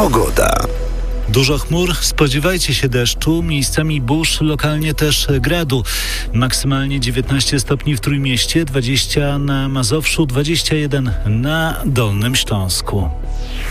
Pogoda. Dużo chmur, spodziewajcie się deszczu, miejscami burz, lokalnie też gradu. Maksymalnie 19 stopni w Trójmieście, 20 na Mazowszu, 21 na Dolnym Śląsku.